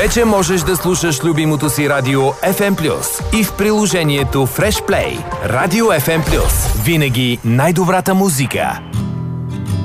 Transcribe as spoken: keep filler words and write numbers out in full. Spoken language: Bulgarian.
Вече можеш да слушаш любимото си радио еф ем плюс и в приложението Fresh Play. Радио еф ем плюс. Винаги най-добрата музика.